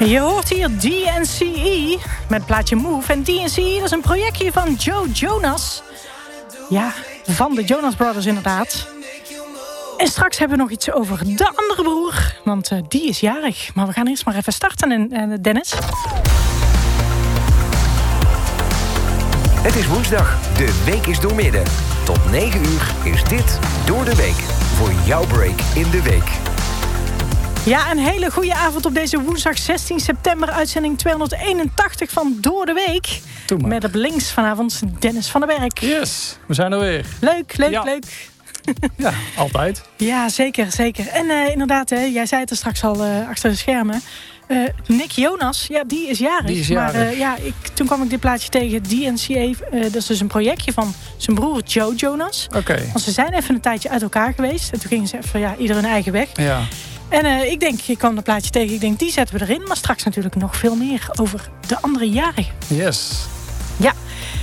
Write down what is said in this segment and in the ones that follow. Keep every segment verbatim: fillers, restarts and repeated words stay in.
Je hoort hier D N C E met het plaatje Move. En D N C E, dat is een projectje van Joe Jonas. Ja, van de Jonas Brothers inderdaad. En straks hebben we nog iets over de andere broer. Want uh, die is jarig. Maar we gaan eerst maar even starten, en, uh, Dennis. Het is woensdag, de week is doormidden. Tot negen uur is dit Door de Week. Voor jouw break in de week. Ja, een hele goede avond op deze woensdag zestien september. Uitzending tweehonderdeenentachtig van Door de Week. Met op links vanavond Dennis van der Berg. Yes, we zijn er weer. Leuk, leuk, ja. leuk. Ja, altijd. Ja, zeker, zeker. En uh, inderdaad, hè, jij zei het er straks al uh, achter de schermen. Uh, Nick Jonas, ja, die is jarig. Die is jarig. Maar uh, ja, ik, toen kwam ik dit plaatje tegen. D N C E, uh, dat is dus een projectje van zijn broer Joe Jonas. Oké. Okay. Want ze zijn even een tijdje uit elkaar geweest. En toen gingen ze even, ja, ieder hun eigen weg. Ja. En uh, ik denk, ik kwam dat plaatje tegen. Ik denk, die zetten we erin. Maar straks natuurlijk nog veel meer over de andere jarigen. Yes. Ja.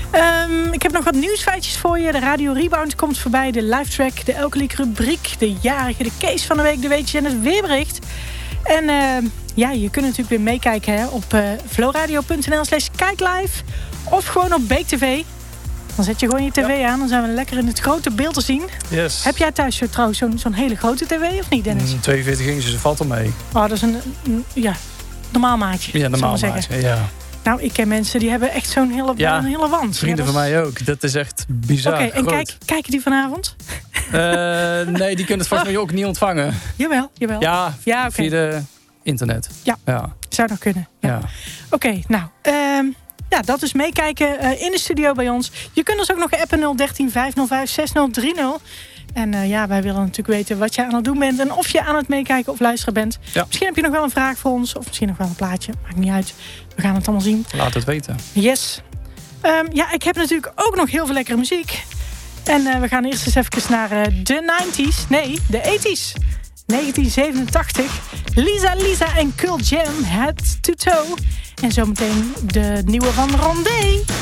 Um, ik heb nog wat nieuwsfeitjes voor je. De Radio Rebound komt voorbij. De live track, de Elke Liek rubriek. De jarige, de case van de week, de weetjes en het weerbericht. En uh, ja, je kunt natuurlijk weer meekijken hè, op uh, flowradio.nl slash kijklive. Of gewoon op Beek T V. Dan zet je gewoon je tv ja. aan. Dan zijn we lekker in het grote beeld te zien. Yes. Heb jij thuis trouwens zo'n, zo'n hele grote tv of niet, Dennis? Mm, tweeënveertig inch, dus valt er mee. Oh, dat is een, een ja, normaal maatje. Ja, normaal maatje, ja. Nou, ik ken mensen die hebben echt zo'n hele, ja, een hele wand. Vrienden ja, van mij ook. Dat is echt bizar. Oké, okay, en kijk, kijken die vanavond? Uh, nee, die kunnen het volgens mij ook niet ontvangen. Jawel, jawel. Ja, ja okay. via de internet. Ja, ja. Zou nog kunnen. Ja. Ja. Oké, okay, nou... Um, Ja, dat is meekijken uh, in de studio bij ons. Je kunt ons ook nog appen nul dertien vijfhonderdvijf zestig dertig. En uh, ja, wij willen natuurlijk weten wat je aan het doen bent... en of je aan het meekijken of luisteren bent. Ja. Misschien heb je nog wel een vraag voor ons... of misschien nog wel een plaatje. Maakt niet uit. We gaan het allemaal zien. Laat het weten. Yes. Um, ja, ik heb natuurlijk ook nog heel veel lekkere muziek. En uh, we gaan eerst eens even naar uh, de nineties. Nee, de eighties. negentien zevenentachtig. Lisa Lisa en Cult Jam, Head to Toe. En zometeen de nieuwe van Rondé.